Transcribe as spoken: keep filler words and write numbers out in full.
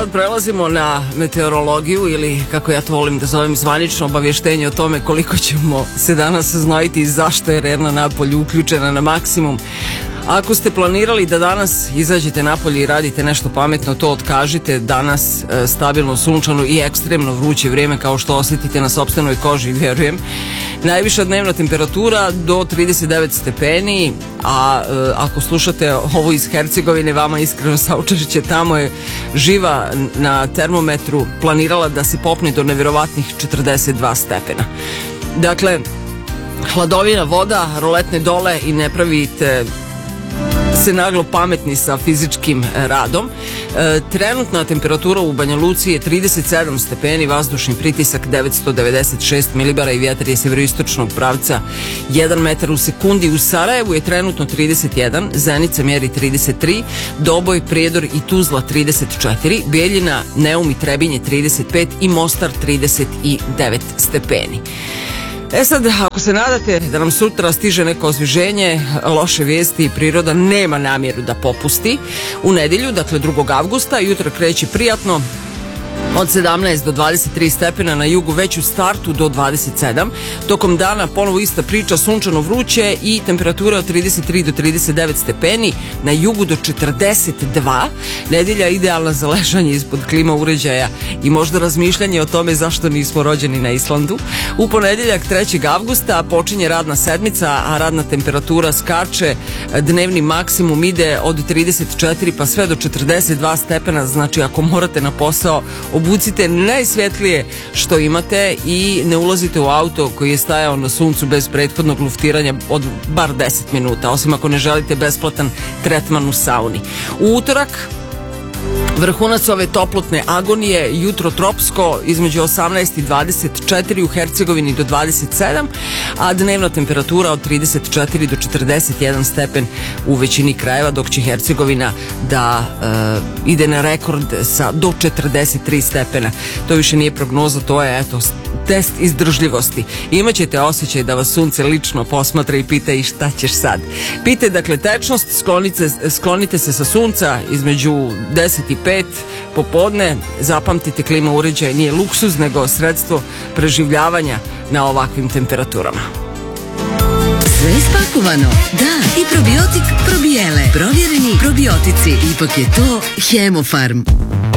sad prelazimo na meteorologiju ili, kako ja to volim da zovem, zvanično obavještenje o tome koliko ćemo se danas znojiti i zašto je Rena napolje uključena na maksimum. Ako ste planirali da danas izađete napolje i radite nešto pametno, to otkažite. Danas e, stabilno, sunčano i ekstremno vruće vrijeme, kao što osjetite na sopstvenoj koži, vjerujem. Najviša dnevna temperatura do trideset devet stepeni, a e, ako slušate ovo iz Hercegovine, vama iskreno saučešće, tamo je živa na termometru planirala da se popne do nevjerovatnih četrdeset dva stepena. Dakle, hladovina voda, roletne dole i ne pravite se naglo pametni sa fizičkim radom. E, trenutna temperatura u Banja Luci je trideset sedam stepeni, vazdušni pritisak devetsto devedeset šest milibara i vjetar je sjeveroistočnog pravca jedan metar u sekundi. U Sarajevu je trenutno trideset jedan, Zenica mjeri trideset tri, Doboj, Prijedor i Tuzla trideset četiri, Bijeljina, Neum i Trebinje trideset pet i Mostar trideset devet stepeni. E sad, ako se nadate da nam sutra stiže neko osvježenje, loše vijesti, priroda nema namjeru da popusti. U nedjelju, dakle drugog avgusta, jutro kreće prijatno, od sedamnaest do dvadeset tri stepena, na jugu već u startu do dvadeset sedam. Tokom dana ponovo ista priča, sunčano vruće i temperatura od trideset tri do trideset devet stepeni, na jugu do četrdeset dva. Nedjelja idealna za ležanje ispod klima uređaja i možda razmišljanje o tome zašto nismo rođeni na Islandu. U ponedjeljak trećeg avgusta počinje radna sedmica, a radna temperatura skače, dnevni maksimum ide od trideset četiri pa sve do četrdeset dva stepena, znači ako morate na posao, obucite najsvjetlije što imate i ne ulazite u auto koji je stajao na suncu bez prethodnog luftiranja od bar deset minuta, osim ako ne želite besplatan tretman u sauni. U utorak vrhunac ove toplotne agonije, jutro tropsko između osamnaest i dvadeset četiri, u Hercegovini do dvadeset sedam, a dnevna temperatura od trideset četiri do četrdeset jedan stepen u većini krajeva, dok će Hercegovina da e, ide na rekord sa do četrdeset tri stepena. To više nije prognoza, to je eto test izdržljivosti. Imaćete osjećaj da vas sunce lično posmatra i pita i šta ćeš sad. Pite, dakle, tečnost, sklonite, sklonite se sa sunca između deset i pet popodne. Zapamtite, klima uređaj nije luksuz, nego sredstvo preživljavanja na ovakvim temperaturama. Sve spakovano, da, i probiotik probijele. Provjereni probiotici, ipak je to Hemofarm.